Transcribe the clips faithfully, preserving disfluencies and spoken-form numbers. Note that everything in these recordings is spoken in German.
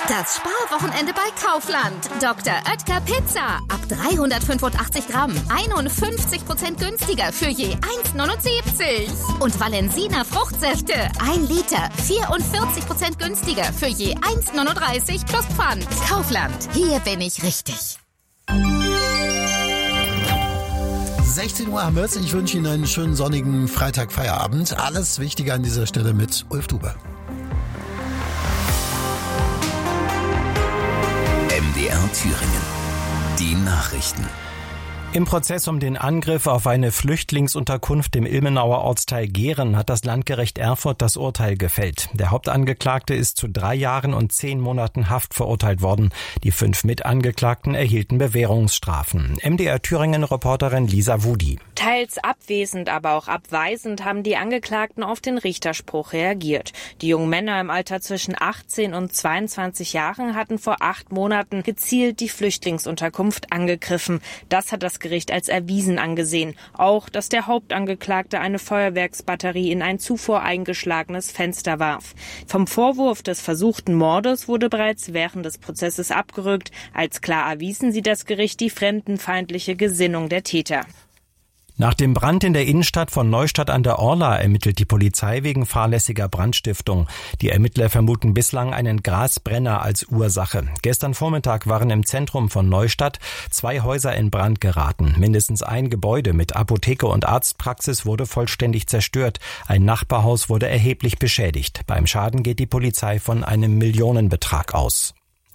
Das Sparwochenende bei Kaufland. Doktor Oetker Pizza. Ab dreihundertfünfundachtzig Gramm. einundfünfzig Prozent günstiger für je eins neunundsiebzig. Und Valensina Fruchtsäfte. ein Liter. vierundvierzig Prozent günstiger für je eins neununddreißig plus Pfand. Kaufland. Hier bin ich richtig. sechzehn Uhr haben wir es. Ich wünsche Ihnen einen schönen sonnigen Freitag-Feierabend. Alles Wichtige an dieser Stelle mit Ulf Duber. M D R Thüringen. Die Nachrichten. Im Prozess um den Angriff auf eine Flüchtlingsunterkunft im Ilmenauer Ortsteil Gehren hat das Landgericht Erfurt das Urteil gefällt. Der Hauptangeklagte ist zu drei Jahren und zehn Monaten Haft verurteilt worden. Die fünf Mitangeklagten erhielten Bewährungsstrafen. M D R Thüringen-Reporterin Lisa Wudi. Teils abwesend, aber auch abweisend haben die Angeklagten auf den Richterspruch reagiert. Die jungen Männer im Alter zwischen achtzehn und zweiundzwanzig Jahren hatten vor acht Monaten gezielt die Flüchtlingsunterkunft angegriffen. Das hat das Gericht als erwiesen angesehen. Auch, dass der Hauptangeklagte eine Feuerwerksbatterie in ein zuvor eingeschlagenes Fenster warf. Vom Vorwurf des versuchten Mordes wurde bereits während des Prozesses abgerückt. Als klar erwiesen sieht das Gericht die fremdenfeindliche Gesinnung der Täter. Nach dem Brand in der Innenstadt von Neustadt an der Orla ermittelt die Polizei wegen fahrlässiger Brandstiftung. Die Ermittler vermuten bislang einen Grasbrenner als Ursache. Gestern Vormittag waren im Zentrum von Neustadt zwei Häuser in Brand geraten. Mindestens ein Gebäude mit Apotheke und Arztpraxis wurde vollständig zerstört. Ein Nachbarhaus wurde erheblich beschädigt. Beim Schaden geht die Polizei von einem Millionenbetrag aus.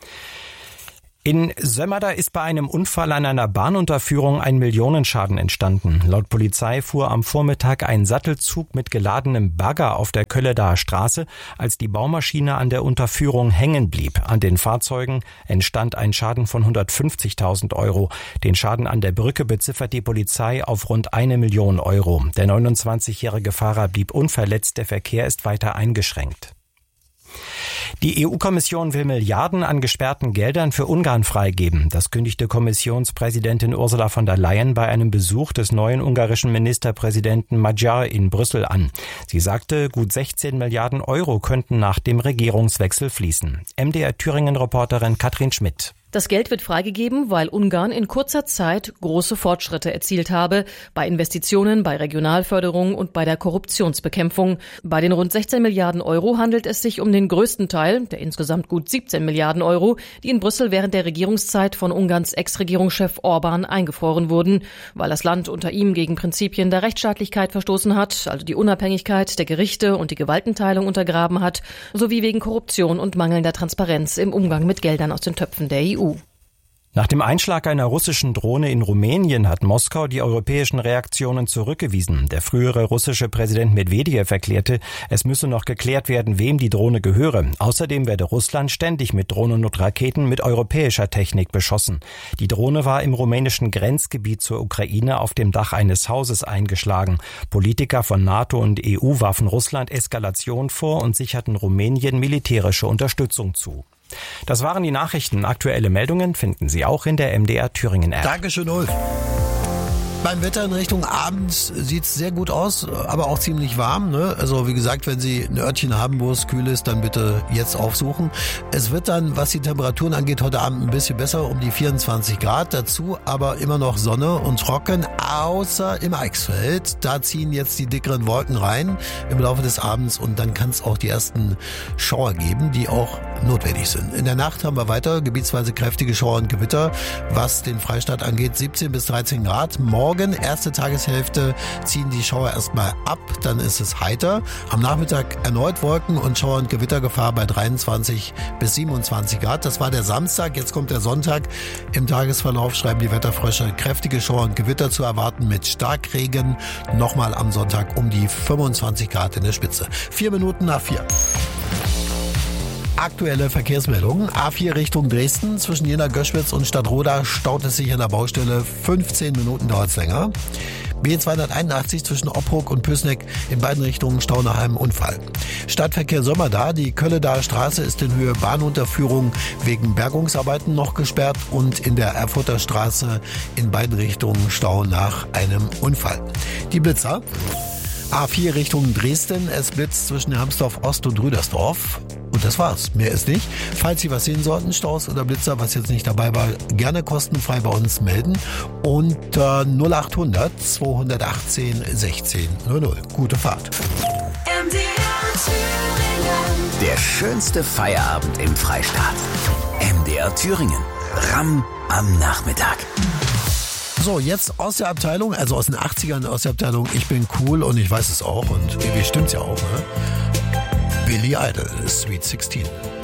In Sömmerda ist bei einem Unfall an einer Bahnunterführung ein Millionenschaden entstanden. Laut Polizei fuhr am Vormittag ein Sattelzug mit geladenem Bagger auf der Kölledaer Straße, als die Baumaschine an der Unterführung hängen blieb. An den Fahrzeugen entstand ein Schaden von hundertfünfzigtausend Euro. Den Schaden an der Brücke beziffert die Polizei auf rund eine Million Euro. Der neunundzwanzigjährige Fahrer blieb unverletzt, der Verkehr ist weiter eingeschränkt. Die E U-Kommission will Milliarden an gesperrten Geldern für Ungarn freigeben. Das kündigte Kommissionspräsidentin Ursula von der Leyen bei einem Besuch des neuen ungarischen Ministerpräsidenten Magyar in Brüssel an. Sie sagte, gut sechzehn Milliarden Euro könnten nach dem Regierungswechsel fließen. M D R Thüringen-Reporterin Katrin Schmidt. Das Geld wird freigegeben, weil Ungarn in kurzer Zeit große Fortschritte erzielt habe, bei Investitionen, bei Regionalförderung und bei der Korruptionsbekämpfung. Bei den rund sechzehn Milliarden Euro handelt es sich um den größten Teil, der insgesamt gut siebzehn Milliarden Euro, die in Brüssel während der Regierungszeit von Ungarns Ex-Regierungschef Orbán eingefroren wurden, weil das Land unter ihm gegen Prinzipien der Rechtsstaatlichkeit verstoßen hat, also die Unabhängigkeit der Gerichte und die Gewaltenteilung untergraben hat, sowie wegen Korruption und mangelnder Transparenz im Umgang mit Geldern aus den Töpfen der E U. Nach dem Einschlag einer russischen Drohne in Rumänien hat Moskau die europäischen Reaktionen zurückgewiesen. Der frühere russische Präsident Medwedew erklärte, es müsse noch geklärt werden, wem die Drohne gehöre. Außerdem werde Russland ständig mit Drohnen und Raketen mit europäischer Technik beschossen. Die Drohne war im rumänischen Grenzgebiet zur Ukraine auf dem Dach eines Hauses eingeschlagen. Politiker von NATO und E U warfen Russland Eskalation vor und sicherten Rumänien militärische Unterstützung zu. Das waren die Nachrichten. Aktuelle Meldungen finden Sie auch in der M D R Thüringen App. Dankeschön, Ulf. Beim Wetter in Richtung Abend sieht es sehr gut aus, aber auch ziemlich warm. Ne? Also wie gesagt, wenn Sie ein Örtchen haben, wo es kühl ist, dann bitte jetzt aufsuchen. Es wird dann, was die Temperaturen angeht, heute Abend ein bisschen besser, um die vierundzwanzig Grad. Dazu aber immer noch Sonne und trocken, außer im Eichsfeld. Da ziehen jetzt die dickeren Wolken rein im Laufe des Abends und dann kann es auch die ersten Schauer geben, die auch notwendig sind. In der Nacht haben wir weiter gebietsweise kräftige Schauer und Gewitter. Was den Freistaat angeht, siebzehn bis dreizehn Grad. Morgen erste Tageshälfte ziehen die Schauer erstmal ab, dann ist es heiter. Am Nachmittag erneut Wolken und Schauer- und Gewittergefahr bei dreiundzwanzig bis siebenundzwanzig Grad. Das war der Samstag, jetzt kommt der Sonntag. Im Tagesverlauf schreiben die Wetterfrösche kräftige Schauer und Gewitter zu erwarten mit Starkregen. Nochmal am Sonntag um die fünfundzwanzig Grad in der Spitze. Vier Minuten nach vier. Aktuelle Verkehrsmeldungen. A vier Richtung Dresden. Zwischen Jena, Göschwitz und Stadtroda staut es sich an der Baustelle. fünfzehn Minuten dauert es länger. B zweihunderteinundachtzig zwischen Oppruck und Püßneck in beiden Richtungen Stau nach einem Unfall. Stadtverkehr Sömmerda. Die Kölledaer Straße ist in Höhe Bahnunterführung wegen Bergungsarbeiten noch gesperrt und in der Erfurter Straße in beiden Richtungen Stau nach einem Unfall. Die Blitzer. A vier Richtung Dresden. Es blitzt zwischen Hermsdorf Ost und Rüdersdorf. Und das war's. Mehr ist nicht. Falls Sie was sehen sollten, Staus oder Blitzer, was jetzt nicht dabei war, gerne kostenfrei bei uns melden. Und äh, null acht hundert zweihundertachtzehn sechzehn null null. Gute Fahrt. M D R Thüringen. Der schönste Feierabend im Freistaat. M D R Thüringen. Ram am Nachmittag. So, jetzt aus der Abteilung, also aus den achtzigern aus der Abteilung Ich bin cool und ich weiß es auch und irgendwie stimmt's ja auch, ne? Billy Idol, Sweet sixteen.